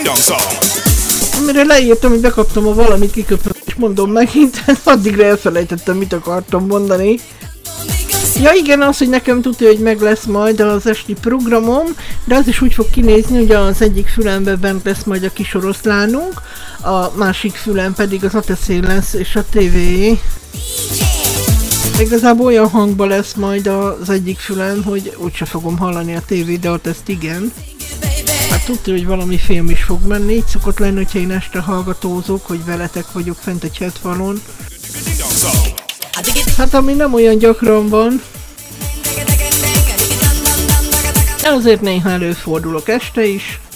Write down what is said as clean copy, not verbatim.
Amire leírtam, hogy bekaptam a valamit, kiköpöm, és mondom megint, addigra elfelejtettem, mit akartam mondani. Ja igen, az, hogy nekem tudja, hogy meg lesz majd az esti programom, de az is úgy fog kinézni, hogy az egyik fülemben bent lesz majd a kis oroszlánunk, a másik fülem pedig az ATC lesz és a tévé. Igazából olyan hangban lesz majd az egyik fülem, hogy úgyse fogom hallani a tévé, de ott ezt igen. Hát tudja, hogy valami film is fog menni, így szokott lenni, hogyha én este hallgatózok, hogy veletek vagyok fent a chatfalon. Hát ami nem olyan gyakran van, de azért néha előfordulok este is.